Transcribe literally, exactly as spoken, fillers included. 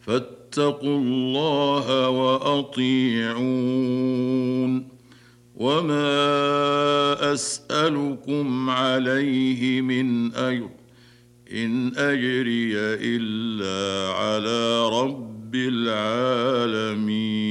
فاتقوا الله وأطيعون. وما أسألكم عليه من أجر، إن أجري إلا على رب العالمين.